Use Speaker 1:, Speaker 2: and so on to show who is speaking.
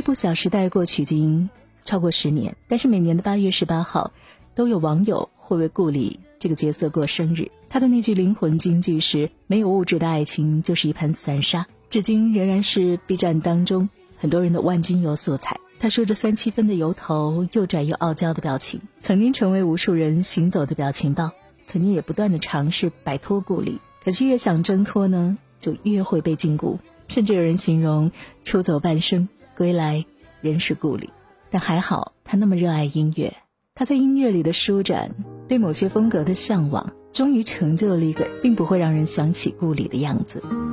Speaker 1: 部《小时代》过去已经超过10年，但是每年的8月18号都有网友会为顾里这个角色过生日。他的那句灵魂金句是没有物质的爱情就是一盘散沙，至今仍然是 B 站当中很多人的万金油素材。他说着3、7分的油头，又拽又傲娇的表情，曾经成为无数人行走的表情包，曾经也不断的尝试摆脱顾里，可是越想挣脱呢，就越会被禁锢，甚至有人形容出走半生，归来仍是顾里。但还好他那么热爱音乐，他在音乐里的舒展，对某些风格的向往，终于成就了一个并不会让人想起顾里的样子。